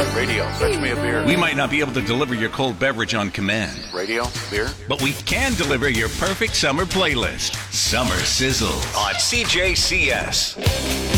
Radio, fetch me a beer. We might not be able to deliver your cold beverage on command. Radio, beer. But we can deliver your perfect summer playlist. Summer Sizzle on CJCS.